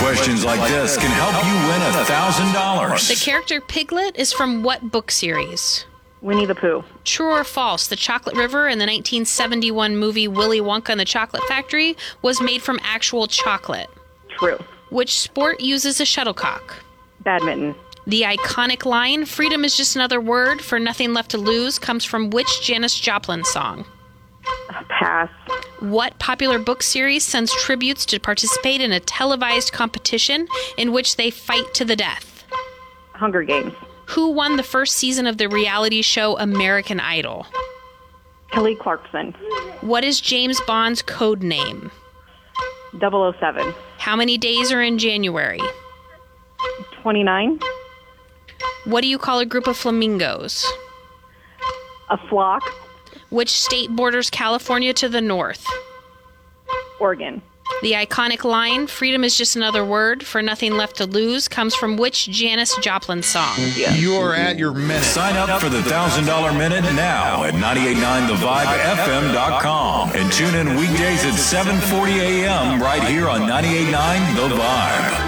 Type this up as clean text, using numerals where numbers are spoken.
questions like this can help you win $1,000. The character Piglet is from what book series? Winnie the Pooh. True or false, the chocolate river in the 1971 movie Willy Wonka and the Chocolate Factory was made from actual chocolate? True. Which sport uses a shuttlecock? Badminton. The iconic line, "Freedom is just another word for nothing left to lose," comes from which Janis Joplin song? Pass. What popular book series sends tributes to participate in a televised competition in which they fight to the death? Hunger Games. Who won the first season of the reality show American Idol? Kelly Clarkson. What is James Bond's code name? 007. How many days are in January? 29. What do you call a group of flamingos? A flock. Which state borders California to the north? Oregon. The iconic line, "Freedom is just another word for nothing left to lose," comes from which Janis Joplin song? You're at your minute. Sign up for the $1,000 Minute now at 989thevibefm.com and tune in weekdays at 7:40 a.m. right here on 98.9 The Vibe.